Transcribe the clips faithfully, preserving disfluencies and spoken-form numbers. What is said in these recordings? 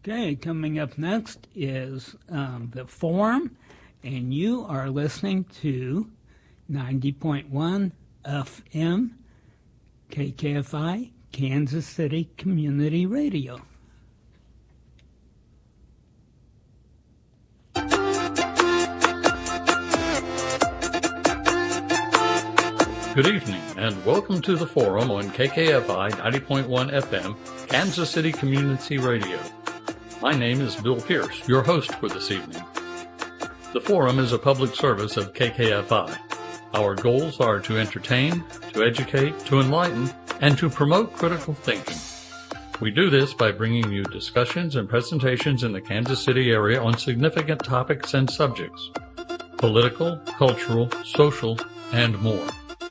Okay, coming up next is um, the Forum, and you are listening to ninety point one F M K K F I, Kansas City Community Radio. Good evening, and welcome to the Forum on K K F I ninety point one F M, Kansas City Community Radio. My name is Bill Pierce, your host for this evening. The Forum is a public service of K K F I. Our goals are to entertain, to educate, to enlighten, and to promote critical thinking. We do this by bringing you discussions and presentations in the Kansas City area on significant topics and subjects: political, cultural, social, and more.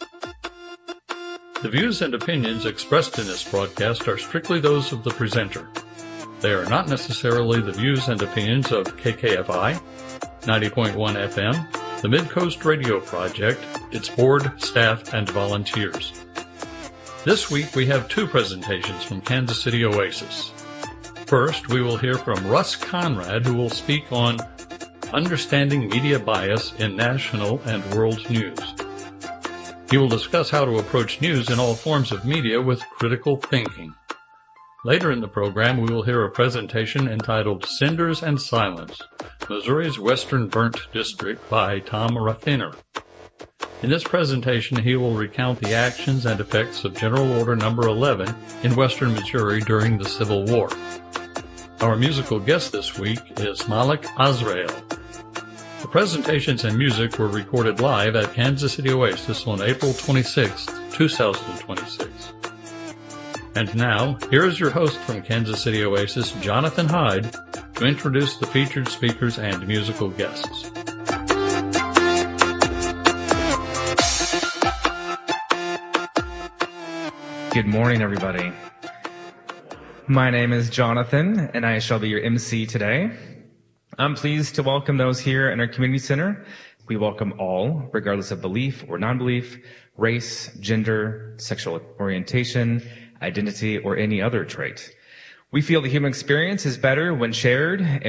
The views and opinions expressed in this broadcast are strictly those of the presenter. They are not necessarily the views and opinions of K K F I, ninety point one F M, the Midcoast Radio Project, its board, staff, and volunteers. This week we have two presentations from Kansas City Oasis. First, we will hear from Russ Conrad, who will speak on understanding media bias in national and world news. He will discuss how to approach news in all forms of media with critical thinking. Later in the program, we will hear a presentation entitled Cinders and Silence, Missouri's Western Burnt District by Tom Raffiner. In this presentation, he will recount the actions and effects of General Order Number eleven in western Missouri during the Civil War. Our musical guest this week is Malik Azrael. The presentations and music were recorded live at Kansas City Oasis on April twenty-sixth, twenty twenty-six. And now, here is your host from Kansas City Oasis, Jonathan Hyde, to introduce the featured speakers and musical guests. Good morning, everybody. My name is Jonathan, and I shall be your M C today. I'm pleased to welcome those here in our community center. We welcome all, regardless of belief or non-belief, race, gender, sexual orientation, identity, or any other trait. We feel the human experience is better when shared and